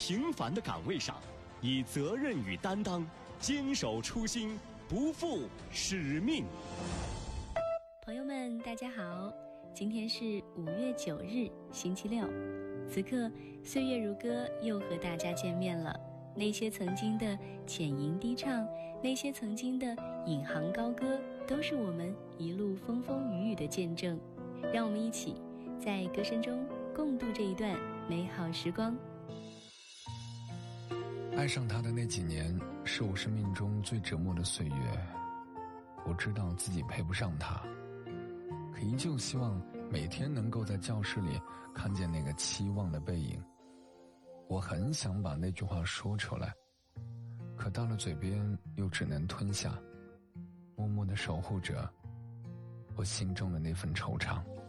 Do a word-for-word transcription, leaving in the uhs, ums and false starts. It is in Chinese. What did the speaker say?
平凡的岗位上，以责任与担当，坚守初心，不负使命。 朋友们，大家好，今天是五月九日，星期六。此刻，岁月如歌又和大家见面了。那些曾经的浅吟低唱，那些曾经的引吭高歌，都是我们一路风风雨雨的见证。让我们一起在歌声中共度这一段美好时光。 爱上他的那几年，是我生命中最折磨的岁月。我知道自己配不上他，可依旧希望每天能够在教室里看见那个期望的背影。我很想把那句话说出来，可到了嘴边又只能吞下，默默地守护着我心中的那份惆怅。